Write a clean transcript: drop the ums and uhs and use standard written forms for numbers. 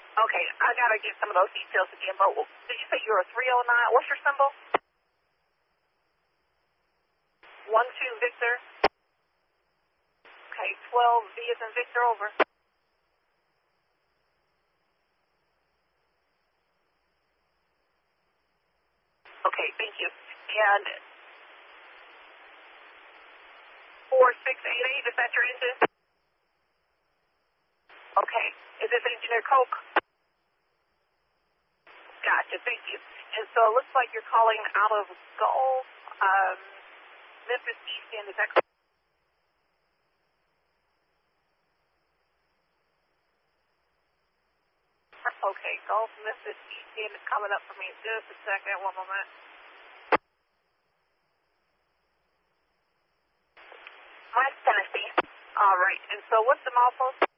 Okay, I gotta get some of those details again, but did you say you were a 309? What's your symbol? 12 Victor. Okay, 12 V as in Victor, over. Okay, thank you. And 4688, is that your engine? Okay, is this engineer Coke? Gotcha, thank you. And so it looks like you're calling out of Gulf, Memphis East End, is that correct? Okay, Gulf, Memphis East End is coming up for me. Just a second, one moment. Mike, Tennessee. All right, and so what's the milepost?